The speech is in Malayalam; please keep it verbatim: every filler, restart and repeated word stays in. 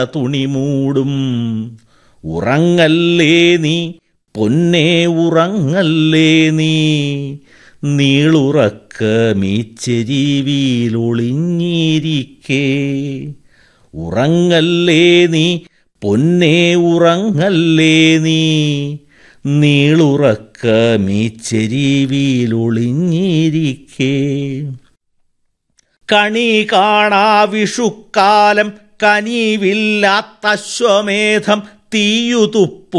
തുണിമൂടും. ഉറങ്ങല്ലേ നീ പൊന്നേ ഉറങ്ങല്ലേ നീ, നീളുറക്കമീച്ചെരിവിയിലൊളിഞ്ഞിരിക്കേ. ഉറങ്ങല്ലേ നീ പൊന്നേ ഉറങ്ങല്ലേ നീ, നീളുറക്കമീച്ചെരിവിയിലൊളിഞ്ഞിരിക്കേ. കണി കാണാ വിഷുക്കാലം കനിവില്ലാത്ത അശ്വമേധം തീയുതുപ്പും